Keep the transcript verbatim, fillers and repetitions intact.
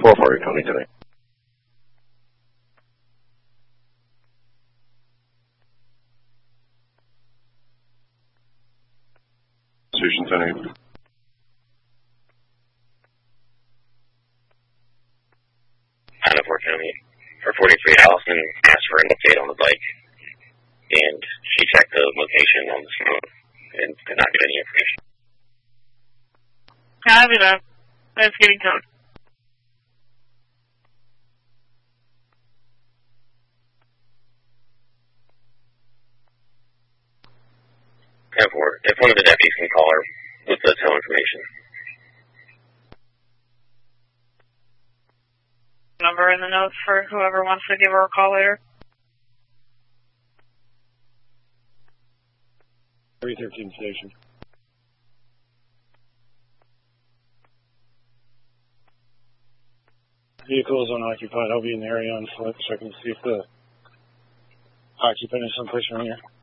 four forty, Tony, today. Station Tony. Hannaford County. For forty-three, Allison asked for an update on the bike, and she checked the location on the phone and could not get any information. Copy that. That's getting towed. Therefore, if one of the deputies can call her with the tow information. Number in the notes for whoever wants to give her a call later. three thirteen station. Vehicle is unoccupied. I'll be in the area on foot checking to see if the occupant is someplace around here.